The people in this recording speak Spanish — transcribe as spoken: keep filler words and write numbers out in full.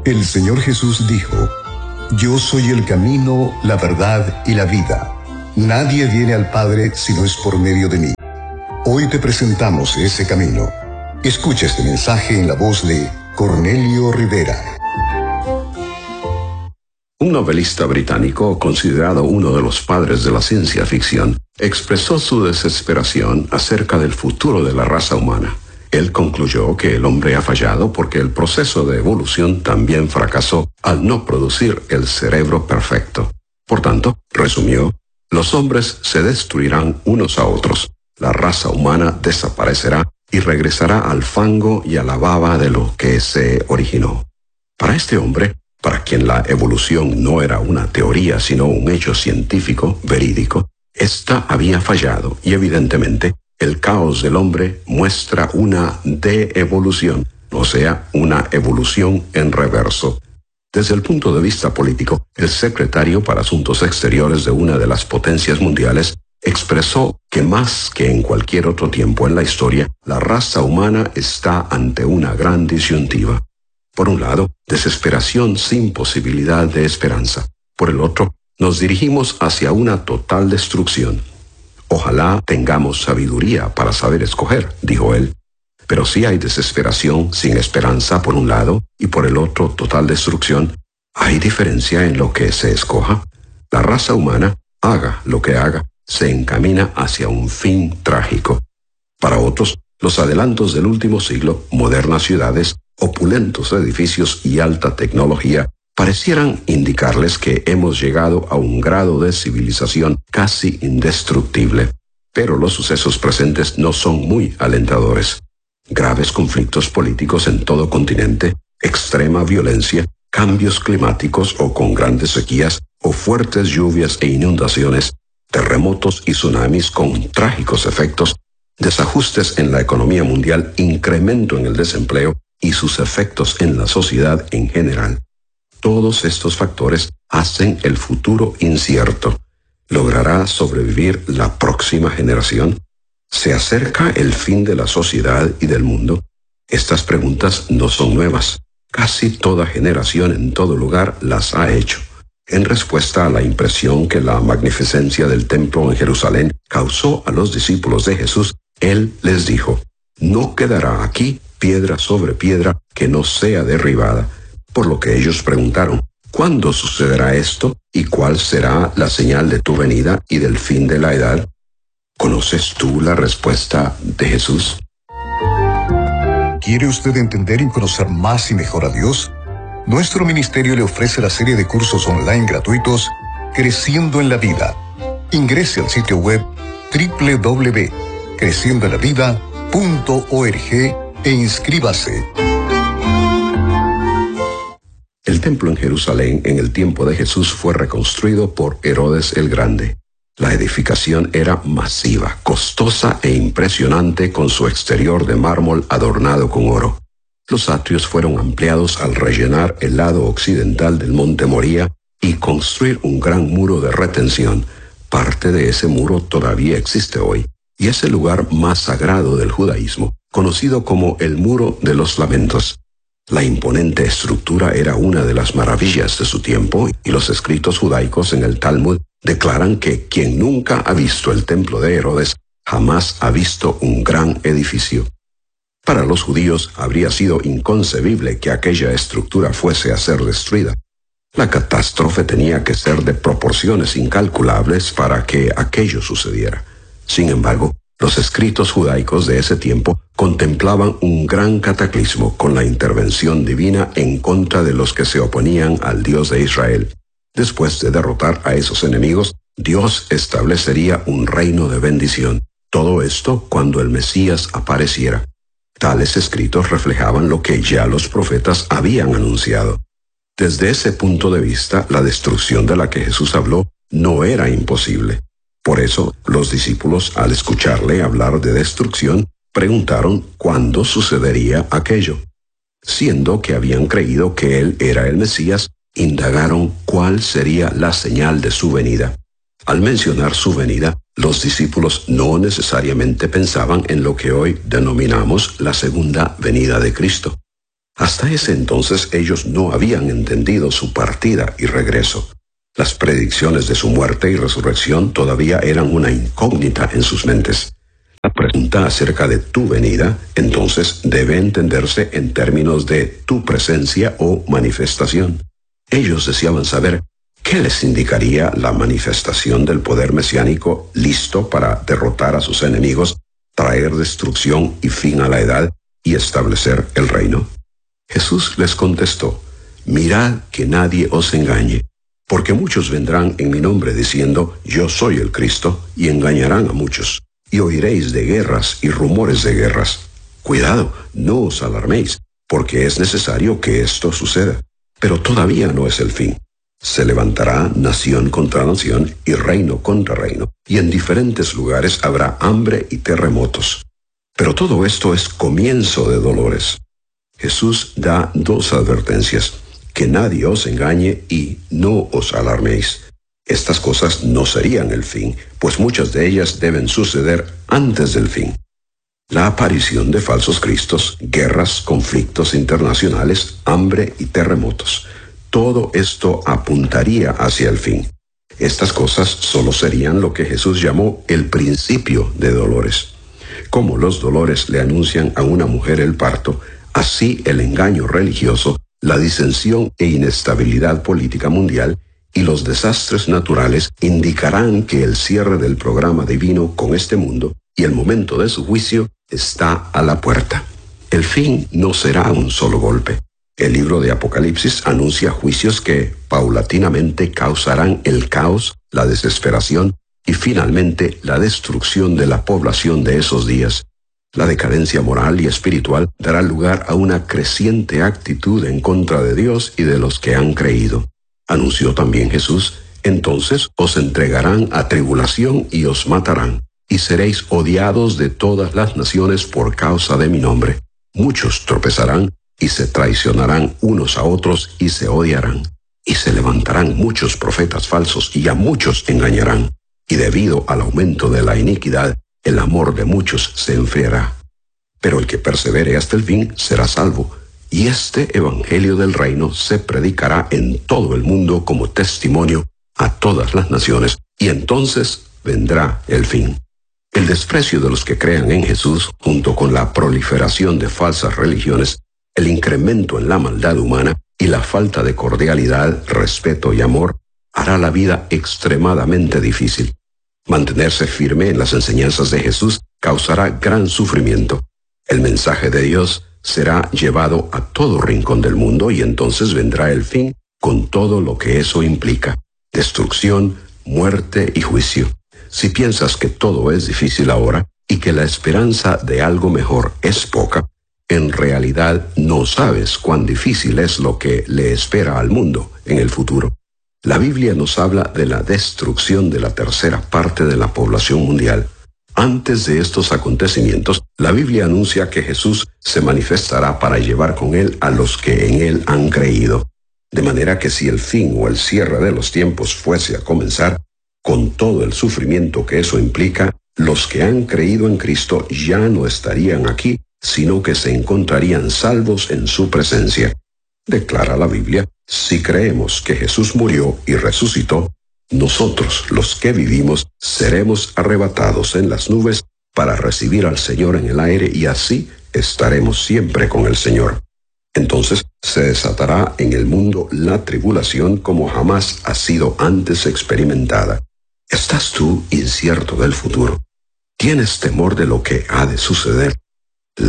El Señor Jesús dijo: Yo soy el camino, la verdad y la vida. Nadie viene al Padre si no es por medio de mí. Hoy te presentamos ese camino. Escucha este mensaje en la voz de Cornelio Rivera. Un novelista británico, considerado uno de los padres de la ciencia ficción, expresó su desesperación acerca del futuro de la raza humana. Él concluyó que el hombre ha fallado porque el proceso de evolución también fracasó al no producir el cerebro perfecto. Por tanto, resumió, los hombres se destruirán unos a otros, la raza humana desaparecerá y regresará al fango y a la baba de lo que se originó. Para este hombre, para quien la evolución no era una teoría sino un hecho científico, verídico, ésta había fallado y evidentemente el caos del hombre muestra una de-evolución, o sea, una evolución en reverso. Desde el punto de vista político, el secretario para Asuntos Exteriores de una de las potencias mundiales expresó que más que en cualquier otro tiempo en la historia, la raza humana está ante una gran disyuntiva. Por un lado, desesperación sin posibilidad de esperanza. Por el otro, nos dirigimos hacia una total destrucción. Ojalá tengamos sabiduría para saber escoger, dijo él. Pero si hay desesperación sin esperanza por un lado y por el otro total destrucción, ¿hay diferencia en lo que se escoja? La raza humana, haga lo que haga, se encamina hacia un fin trágico. Para otros, los adelantos del último siglo, modernas ciudades, opulentos edificios y alta tecnología parecieran indicarles que hemos llegado a un grado de civilización casi indestructible. Pero los sucesos presentes no son muy alentadores. Graves conflictos políticos en todo continente, extrema violencia, cambios climáticos o con grandes sequías, o fuertes lluvias e inundaciones, terremotos y tsunamis con trágicos efectos, desajustes en la economía mundial, incremento en el desempleo y sus efectos en la sociedad en general. Todos estos factores hacen el futuro incierto. ¿Logrará sobrevivir la próxima generación? ¿Se acerca el fin de la sociedad y del mundo? Estas preguntas no son nuevas. Casi toda generación en todo lugar las ha hecho. En respuesta a la impresión que la magnificencia del templo en Jerusalén causó a los discípulos de Jesús, Él les dijo: No quedará aquí piedra sobre piedra que no sea derribada. Por lo que ellos preguntaron: ¿Cuándo sucederá esto? ¿Y cuál será la señal de tu venida y del fin de la edad? ¿Conoces tú la respuesta de Jesús? ¿Quiere usted entender y conocer más y mejor a Dios? Nuestro ministerio le ofrece la serie de cursos online gratuitos Creciendo en la Vida. Ingrese al sitio web doble u doble u doble u punto creciendo en la vida punto org e inscríbase. El templo en Jerusalén en el tiempo de Jesús fue reconstruido por Herodes el Grande. La edificación era masiva, costosa e impresionante con su exterior de mármol adornado con oro. Los atrios fueron ampliados al rellenar el lado occidental del monte Moría y construir un gran muro de retención. Parte de ese muro todavía existe hoy y es el lugar más sagrado del judaísmo, conocido como el Muro de los Lamentos. La imponente estructura era una de las maravillas de su tiempo y los escritos judaicos en el Talmud declaran que quien nunca ha visto el templo de Herodes jamás ha visto un gran edificio. Para los judíos habría sido inconcebible que aquella estructura fuese a ser destruida. La catástrofe tenía que ser de proporciones incalculables para que aquello sucediera. Sin embargo, los escritos judaicos de ese tiempo contemplaban un gran cataclismo con la intervención divina en contra de los que se oponían al Dios de Israel. Después de derrotar a esos enemigos, Dios establecería un reino de bendición. Todo esto cuando el Mesías apareciera. Tales escritos reflejaban lo que ya los profetas habían anunciado. Desde ese punto de vista, la destrucción de la que Jesús habló no era imposible. Por eso, los discípulos, al escucharle hablar de destrucción, preguntaron cuándo sucedería aquello. Siendo que habían creído que él era el Mesías, indagaron cuál sería la señal de su venida. Al mencionar su venida, los discípulos no necesariamente pensaban en lo que hoy denominamos la segunda venida de Cristo. Hasta ese entonces ellos no habían entendido su partida y regreso. Las predicciones de su muerte y resurrección todavía eran una incógnita en sus mentes. La pregunta acerca de tu venida, entonces, debe entenderse en términos de tu presencia o manifestación. Ellos deseaban saber qué les indicaría la manifestación del poder mesiánico listo para derrotar a sus enemigos, traer destrucción y fin a la edad y establecer el reino. Jesús les contestó: mirad que nadie os engañe, porque muchos vendrán en mi nombre diciendo, yo soy el Cristo, y engañarán a muchos. Y oiréis de guerras y rumores de guerras. Cuidado, no os alarméis, porque es necesario que esto suceda. Pero todavía no es el fin. Se levantará nación contra nación y reino contra reino, y en diferentes lugares habrá hambre y terremotos. Pero todo esto es comienzo de dolores. Jesús da dos advertencias: que nadie os engañe y no os alarméis. Estas cosas no serían el fin, pues muchas de ellas deben suceder antes del fin. La aparición de falsos cristos, guerras, conflictos internacionales, hambre y terremotos. Todo esto apuntaría hacia el fin. Estas cosas solo serían lo que Jesús llamó el principio de dolores. Como los dolores le anuncian a una mujer el parto, así el engaño religioso, la disensión e inestabilidad política mundial y los desastres naturales indicarán que el cierre del programa divino con este mundo y el momento de su juicio está a la puerta. El fin no será un solo golpe. El libro de Apocalipsis anuncia juicios que paulatinamente causarán el caos, la desesperación y finalmente la destrucción de la población de esos días. La decadencia moral y espiritual dará lugar a una creciente actitud en contra de Dios y de los que han creído. Anunció también Jesús: entonces os entregarán a tribulación y os matarán, y seréis odiados de todas las naciones por causa de mi nombre. Muchos tropezarán y se traicionarán unos a otros y se odiarán. Y se levantarán muchos profetas falsos y a muchos engañarán. Y debido al aumento de la iniquidad, el amor de muchos se enfriará. Pero el que persevere hasta el fin será salvo. Y este evangelio del reino se predicará en todo el mundo como testimonio a todas las naciones, y entonces vendrá el fin. El desprecio de los que crean en Jesús, junto con la proliferación de falsas religiones, el incremento en la maldad humana y la falta de cordialidad, respeto y amor, hará la vida extremadamente difícil. Mantenerse firme en las enseñanzas de Jesús causará gran sufrimiento. El mensaje de Dios será llevado a todo rincón del mundo y entonces vendrá el fin con todo lo que eso implica: destrucción, muerte y juicio. Si piensas que todo es difícil ahora y que la esperanza de algo mejor es poca, en realidad no sabes cuán difícil es lo que le espera al mundo en el futuro. La Biblia nos habla de la destrucción de la tercera parte de la población mundial. Antes de estos acontecimientos, la Biblia anuncia que Jesús se manifestará para llevar con él a los que en él han creído. De manera que si el fin o el cierre de los tiempos fuese a comenzar, con todo el sufrimiento que eso implica, los que han creído en Cristo ya no estarían aquí, sino que se encontrarían salvos en su presencia. Declara la Biblia: si creemos que Jesús murió y resucitó, nosotros, los que vivimos, seremos arrebatados en las nubes para recibir al Señor en el aire, y así estaremos siempre con el Señor. Entonces se desatará en el mundo la tribulación como jamás ha sido antes experimentada. ¿Estás tú incierto del futuro? ¿Tienes temor de lo que ha de suceder?